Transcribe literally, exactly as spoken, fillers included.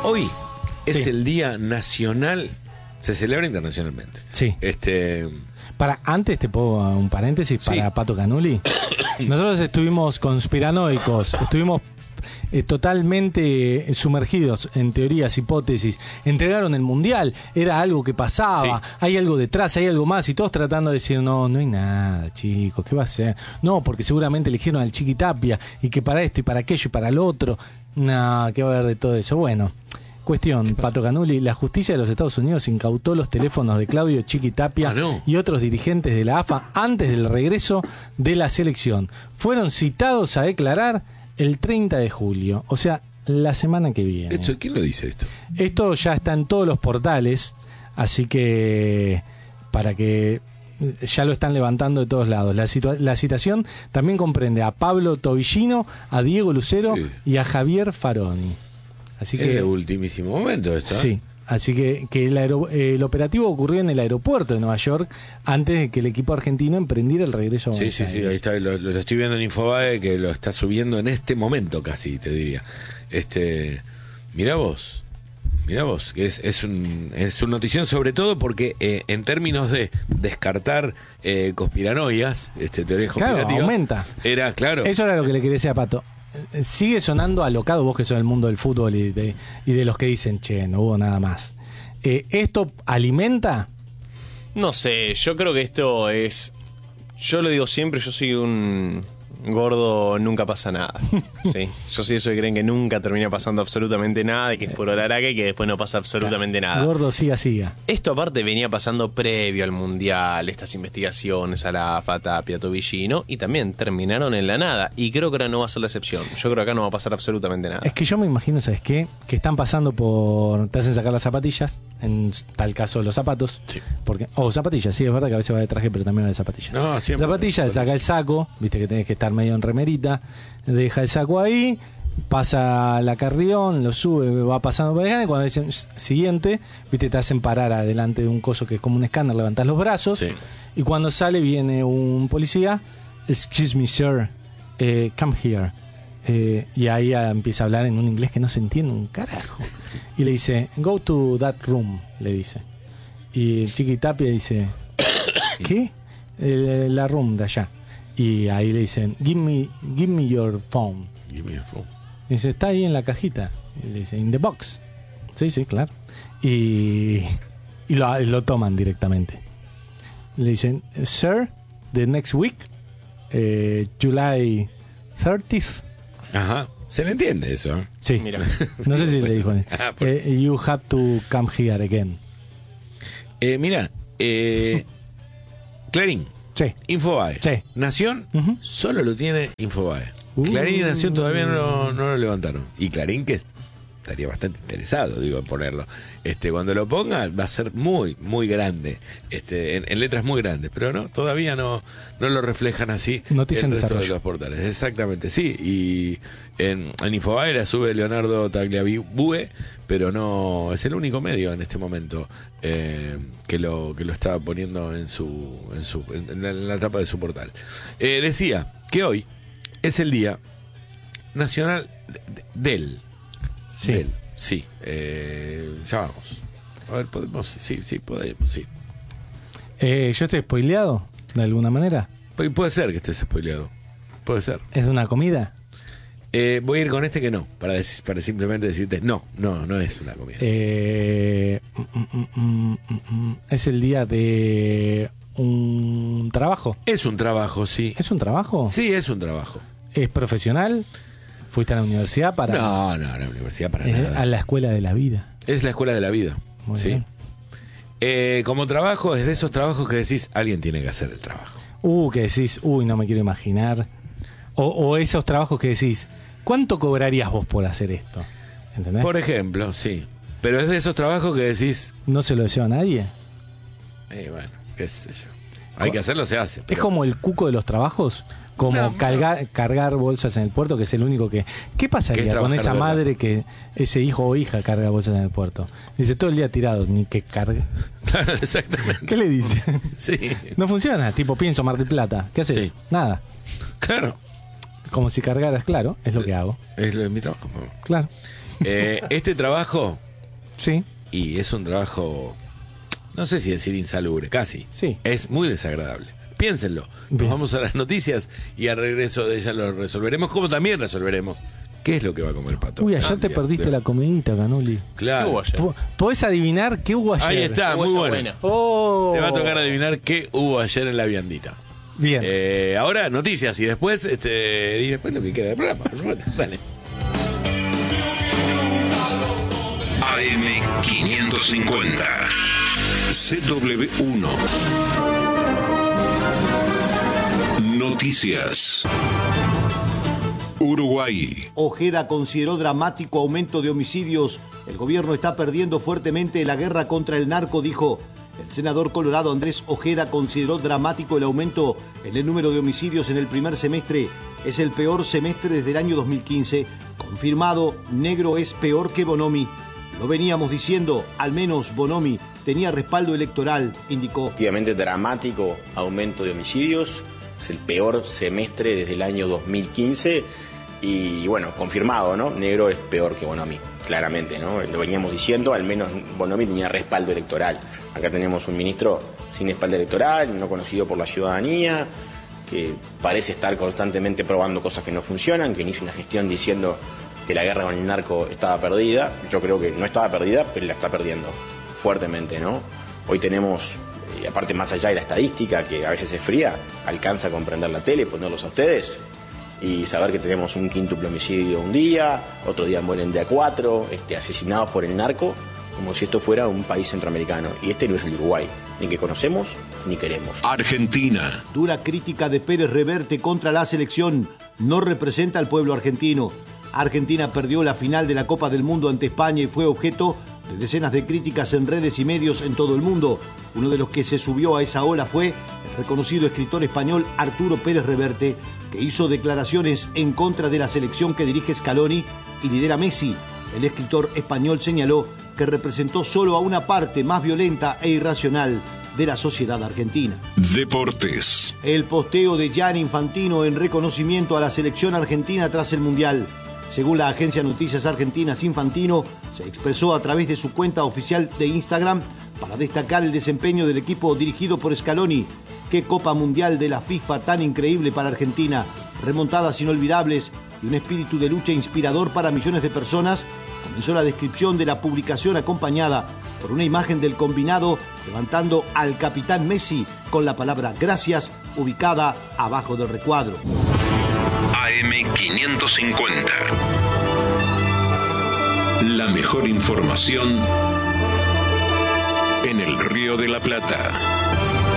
hoy es Sí. el Día Nacional, se celebra internacionalmente. Sí. Este, Para, antes te pongo un paréntesis Sí. para Pato Canuli. Nosotros estuvimos conspiranoicos, estuvimos eh, totalmente sumergidos en teorías, hipótesis. Entregaron el mundial, era algo que pasaba, Sí. hay algo detrás, hay algo más, y todos tratando de decir, no, no hay nada, chicos, ¿qué va a ser? No, porque seguramente eligieron al Chiqui Tapia, y que para esto, y para aquello, y para lo otro. No, ¿qué va a haber de todo eso? Bueno. Cuestión, Pato Canuli, la justicia de los Estados Unidos incautó los teléfonos de Claudio Chiqui Tapia Ah, no. y otros dirigentes de la A F A antes del regreso de la selección. Fueron citados a declarar el treinta de julio, o sea, la semana que viene. esto, ¿quién lo dice esto? Esto ya está en todos los portales, así que para que ya lo están levantando de todos lados. La, situa- la citación también comprende a Pablo Tobillino, a Diego Lucero Sí. y a Javier Faroni. Así Es que de ultimísimo momento esto, ¿eh? sí, así que, que el, aero- el operativo ocurrió en el aeropuerto de Nueva York antes de que el equipo argentino emprendiera el regreso a Sí, Buenos sí, sí, Aires. ahí está, lo, lo estoy viendo en Infobae, que lo está subiendo en este momento casi, te diría. Este, mirá vos, mirá vos, que es, es, un, es una notición sobre todo porque eh, en términos de descartar eh, conspiranoias, este, teorías Claro, conspirativas, aumenta. era, claro, Eso era lo que le quería decir a Pato. Eh, Sigue sonando alocado, vos que sos del mundo del fútbol y de, y de los que dicen, che, no hubo nada más. Eh, ¿Esto alimenta? No sé, yo creo que esto es... Yo lo digo siempre, yo soy un gordo, nunca pasa nada. ¿Sí? Yo soy de esos que creen que nunca termina pasando absolutamente nada, y que es puro laraca y que después no pasa absolutamente nada. Gordo, siga, siga. Esto aparte venía pasando previo al Mundial, estas investigaciones a la A F A, Tapia, Tobillino, y también terminaron en la nada. Y creo que ahora no va a ser la excepción. Yo creo que acá no va a pasar absolutamente nada. Es que yo me imagino, ¿sabes qué? Que están pasando por... Te hacen sacar las zapatillas, en tal caso los zapatos. Sí. Porque, o zapatillas, sí, es verdad que a veces va de traje, pero también va de zapatillas. No, siempre. Zapatillas, saca el saco, viste que tenés que estar medio en remerita, deja el saco ahí, pasa la carrión, lo sube, va pasando por el y cuando dicen siguiente, viste, te hacen parar adelante de un coso que es como un escáner, levantás los brazos, Sí. y cuando sale viene un policía, excuse me sir, eh, come here. Eh, y ahí ah, empieza a hablar en un inglés que no se entiende un carajo. Y le dice, go to that room, le dice. Y el Chiqui Tapia dice, ¿qué? El- la room de allá. Y ahí le dicen, give me, give me your phone. Give me a phone. Y dice, está ahí en la cajita. Y le dice, in the box. Sí, sí, claro. Y, y lo, lo toman directamente. Le dicen, sir, the next week, eh, July thirtieth. Ajá, se le entiende eso, ¿eh? Sí, Mira. no sé si le dijo. Ah, por eh, you have to come here again. Eh, mira, eh, Clarín, Sí. Infobae, Sí. Nación, Ujú. solo lo tiene Infobae. Uh. Clarín y Nación todavía no, no lo levantaron. Y Clarín, que estaría bastante interesado, digo, en ponerlo. Este, cuando lo ponga va a ser muy, muy grande, este, en, en letras muy grandes, pero no, todavía no, no lo reflejan así Noticia en el resto de desarrollo. los portales. Exactamente, sí. Y en, en Infobae la sube Leonardo Tagliabue, pero no es el único medio en este momento eh, que lo que lo está poniendo en su en su en la, en la tapa de su portal. Eh, decía que hoy es el día nacional de- de- del Sí. del sí eh, ya vamos a ver podemos sí sí podemos sí Eh, yo estoy spoileado, de alguna manera. Pu- puede ser que estés spoileado, puede ser. ¿Es de una comida? Eh, voy a ir con este que no, para, dec- para simplemente decirte, no, no, no es una comida. Eh, mm, mm, mm, mm, mm, es el día de un trabajo. Es un trabajo, sí. ¿Es un trabajo? Sí, es un trabajo. ¿Es profesional? ¿Fuiste a la universidad para...? No, no, la universidad para Es nada. a la escuela de la vida. Es la escuela de la vida. Muy sí. bien. Eh, como trabajo, es de esos trabajos que decís, alguien tiene que hacer el trabajo. Uh, que decís, uy, no me quiero imaginar. O, o esos trabajos que decís, ¿cuánto cobrarías vos por hacer esto? ¿Entendés? Por ejemplo, sí. Pero es de esos trabajos que decís, No se lo deseo a nadie. eh, bueno, qué sé yo. Hay que hacerlo, se hace. Es pero- como el cuco de los trabajos, como No, no. cargar, cargar bolsas en el puerto, que es el único que... ¿Qué Que pasaría es con trabajar esa de verdad. madre que ese hijo o hija carga bolsas en el puerto? Dice, todo el día tirado, ni que cargue. Claro, exactamente. ¿Qué le dice? Sí, No funciona, tipo pienso Mar del Plata. ¿Qué haces? Sí. Nada. claro. Como si cargaras, claro, es lo que hago. Es lo de mi trabajo. mamá. Claro. Eh, este trabajo, Sí, y es un trabajo, no sé si decir insalubre, casi. Sí. Es muy desagradable. Piénsenlo. Nos Bien. vamos a las noticias y al regreso de ellas lo resolveremos, como también resolveremos qué es lo que va a comer Pato. Uy, ayer Ah, te de- perdiste de- la comidita, Canoli. ¿Qué Claro. hubo ayer? Po- ¿Podés adivinar qué hubo ayer? Ahí está, Hubo muy esa bueno. buena. Oh. Te va a tocar adivinar qué hubo ayer en la viandita. Bien. Eh, ahora noticias y después este y después lo que queda del programa. Por supuesto. Dale. A M quinientos cincuenta. C W uno. Noticias. Uruguay. Ojeda consideró dramático aumento de homicidios. El gobierno está perdiendo fuertemente la guerra contra el narco, dijo. El senador colorado Andrés Ojeda consideró dramático el aumento en el número de homicidios en el primer semestre. Es el peor semestre desde el año dos mil quince. Confirmado, Negro es peor que Bonomi. Lo veníamos diciendo, al menos Bonomi tenía respaldo electoral, indicó. Efectivamente dramático aumento de homicidios, es el peor semestre desde el año dos mil quince y bueno, confirmado, ¿no? Negro es peor que Bonomi, claramente, ¿no? Lo veníamos diciendo, al menos Bonomi tenía respaldo electoral. Acá tenemos un ministro sin respaldo electoral, no conocido por la ciudadanía, que parece estar constantemente probando cosas que no funcionan, que inicia una gestión diciendo que la guerra con el narco estaba perdida. Yo creo que no estaba perdida, pero la está perdiendo fuertemente, ¿no? Hoy tenemos, eh, aparte más allá de la estadística, que a veces es fría, alcanza a comprender la tele, ponerlos a ustedes y saber que tenemos un quíntuple homicidio un día, otro día mueren de a cuatro, este, asesinados por el narco, como si esto fuera un país centroamericano. Y este no es el Uruguay, ni que conocemos ni queremos. Argentina. Dura crítica de Pérez Reverte contra la selección. No representa al pueblo argentino. Argentina perdió la final de la Copa del Mundo ante España y fue objeto de decenas de críticas en redes y medios en todo el mundo. Uno de los que se subió a esa ola fue el reconocido escritor español Arturo Pérez Reverte, que hizo declaraciones en contra de la selección que dirige Scaloni y lidera Messi. El escritor español señaló que representó solo a una parte más violenta e irracional de la sociedad argentina. Deportes. El posteo de Gianni Infantino en reconocimiento a la selección argentina tras el Mundial. Según la agencia Noticias Argentinas, Infantino se expresó a través de su cuenta oficial de Instagram para destacar el desempeño del equipo dirigido por Scaloni. Qué Copa Mundial de la FIFA tan increíble para Argentina, remontadas inolvidables y un espíritu de lucha inspirador para millones de personas. Comenzó la descripción de la publicación acompañada por una imagen del combinado levantando al capitán Messi con la palabra gracias ubicada abajo del recuadro. A M quinientos cincuenta. La mejor información en el Río de la Plata.